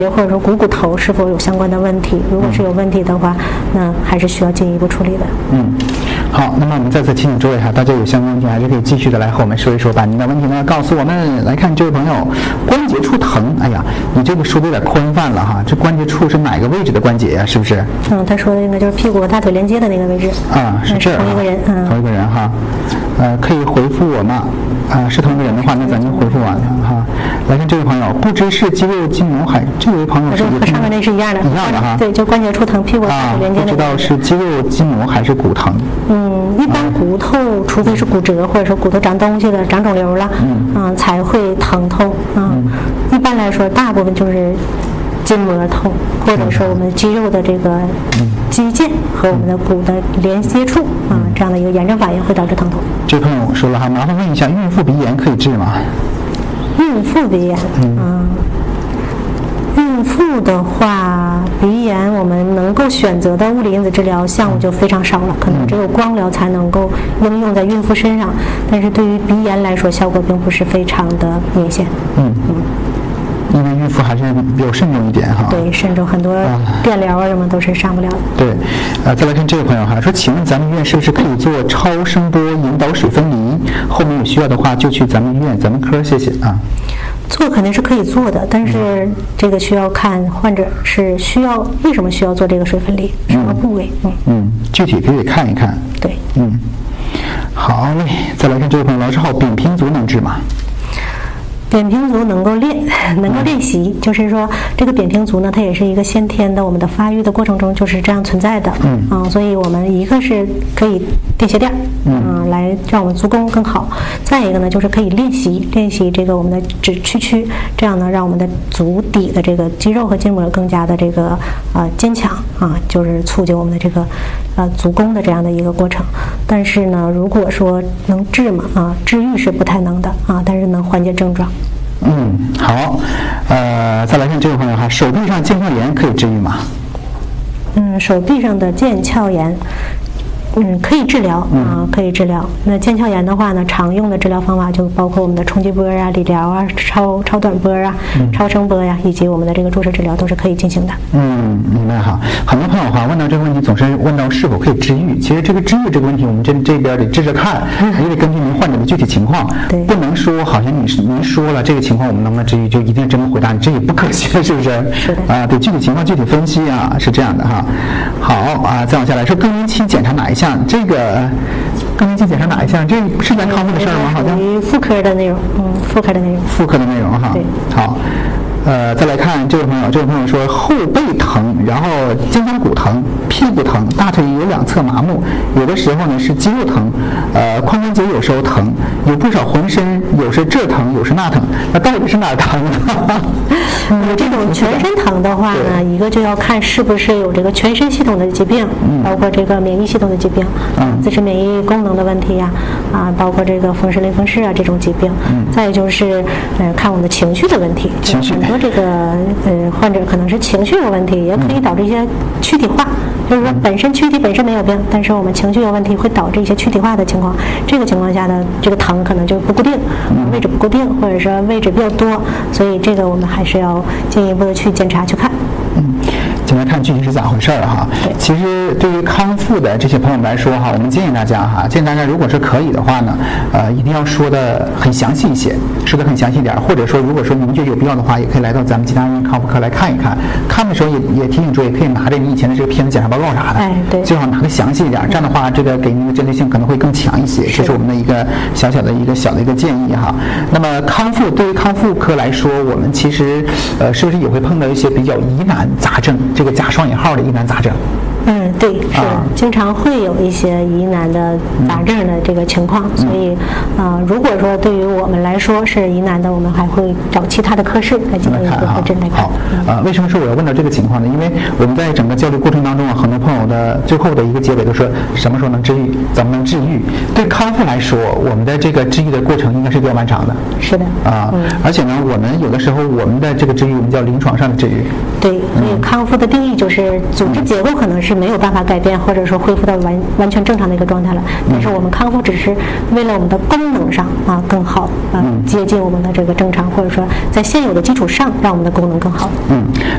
或者说股头是否有相关的问题。如果是有问题的话，那还是需要进一步处理的。 好，那么我们再次提醒诸位哈，大家有相关问题还是可以继续的来和我们说一说，把您的问题呢告诉我们。来看这位朋友，关节处疼，哎呀，你这个说的有点宽泛了哈，这关节处是哪个位置的关节呀？是不是？ 他说的应该就是屁股和大腿连接的那个位置啊，是这儿， 同一个人， 同一个人哈。可以回复我吗？是同一个人的话，那咱就回复完了哈。来看这位朋友，不知是肌肉筋膜还这位朋友是和上面那是一样的， 哈。 对，就关节处疼，屁股和大腿连接的。 不知道是肌肉筋膜还是骨疼。 一般骨头，除非是骨折或者说骨头长东西了、长肿瘤了，才会疼痛。一般来说，大部分就是筋膜痛，或者说我们肌肉的这个肌腱和我们的骨的连接处这样的一个炎症反应会导致疼痛。 这朋友说了哈，麻烦问一下，孕妇鼻炎可以治吗？ 孕妇鼻炎，孕妇的话，鼻炎我们能够选择的物理因子治疗项目就非常少了，可能只有光疗才能够应用在孕妇身上。但是对于鼻炎来说，效果并不是非常的明显。 因为孕妇还是比较慎重一点哈。 对，慎重，很多电疗啊什么都是上不了的。 对，再来看这位朋友哈，说，请问咱们医院是不是可以做超声波引导水分离？后面有需要的话就去咱们医院咱们科，谢谢啊。 做肯定是可以做的，但是这个需要看患者是为什么需要做这个水分离，什么部位？ 具体可以看一看。 对， 好嘞，再来看这位朋友，老师好，扁平足能治吗？ 扁平足能够练习，就是说这个扁平足呢，它也是一个先天的，我们的发育的过程中就是这样存在的。所以我们一个是可以垫鞋垫，来让我们足弓更好；再一个呢，就是可以练习这个我们的指屈，这样呢，让我们的足底的这个肌肉和筋膜更加的这个坚强就是促进我们的这个足弓的这样的一个过程。但是呢，如果说能治嘛治愈是不太能的但是能缓解症状。 好，再来看这位朋友哈，手臂上腱鞘炎可以治愈吗？ 手臂上的腱鞘炎。可以治疗可以治疗。那腱鞘炎的话呢，常用的治疗方法就包括我们的冲击波理疗超短波超声波以及我们的这个注射治疗都是可以进行的。 明白哈。很多朋友问到这个问题，总是问到是否可以治愈。其实这个治愈这个问题，我们这边得治看，也得根据您患者的具体情况，不能说好像您说了这个情况我们能不能治愈，就一定这么回答你，这也不可行，是不是？ 是的。 对具体情况具体分析是这样的哈。好再往下来说，更年期检查哪一项？这个更年期检查哪一项？这是咱康复的事儿吗？好像属于妇科的内容，妇科的内容哈。 对， 好。再来看这位朋友说，后背疼，然后肩胛骨疼，屁股疼，大腿有两侧麻木，有的时候呢是肌肉疼，髋关节有时候疼，有不少浑身有时这疼，有时那疼，那到底是哪疼？ 这种全身疼的话呢，一个就要看是不是有这个全身系统的疾病，包括这个免疫系统的疾病，自身免疫功能的问题包括这个风湿类风湿这种疾病。再就是看我们的情绪的问题，很多这个患者可能是情绪有问题，也可以导致一些躯体化。就是说躯体本身没有病，但是我们情绪有问题会导致一些躯体化的情况。这个情况下呢，这个疼可能就不固定，位置不固定，或者说位置比较多，所以这个我们还是要进一步的去检查去看。 进来看具体是咋回事哈。其实对于康复的这些朋友们来说我们建议大家如果是可以的话呢，一定要说的很详细一些，说的很详细一点，或者说如果说您觉得有必要的话，也可以来到咱们吉他医院康复科来看一看。看的时候也提醒诸位，可以拿着你以前的这个片子检查报告啥的， 对， 最好拿的详细一点，这样的话这个给您的针对性可能会更强一些。这是我们的一个小的一个建议哈。那么对于康复科来说，我们其实是不是也会碰到一些比较疑难杂症？这个加双引号的疑难杂症。 对，是经常会有一些疑难的杂症的这个情况，所以如果说对于我们来说是疑难的，我们还会找其他的科室来进行一个核诊来看。 好，为什么说我要问到这个情况呢？因为我们在整个交流过程当中很多朋友的最后的一个结尾都说什么时候能治愈，怎么能治愈？对康复来说，我们的这个治愈的过程应该是比较漫长的。 是的。 而且呢，我们有的时候我们的这个治愈，我们叫临床上的治愈。 对，所以康复的定义就是组织结构可能是没有办法改变，或者说恢复到完全正常的一个状态了。但是我们康复只是为了我们的功能上更好接近我们的这个正常，或者说在现有的基础上让我们的功能更好。